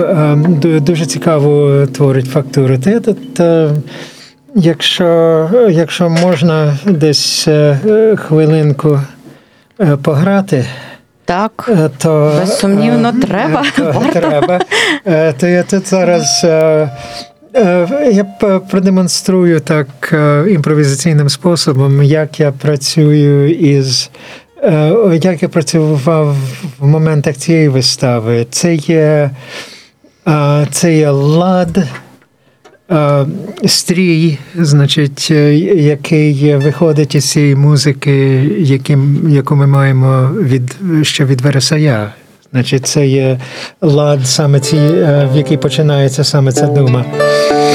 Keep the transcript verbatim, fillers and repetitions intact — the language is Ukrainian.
Дуже цікаво творить фактуру. Та, якщо, якщо можна десь хвилинку пограти, так, то безсумнівно треба. То, треба. То я тут зараз я продемонструю так імпровізаційним способом, як я працюю із як я працював в моментах цієї вистави. Це є це є лад, стрій, значить, який виходить із цієї музики, яким, яку ми маємо від, ще від Вересая. Значить, це є лад, саме ці, в якій починається саме ця дума.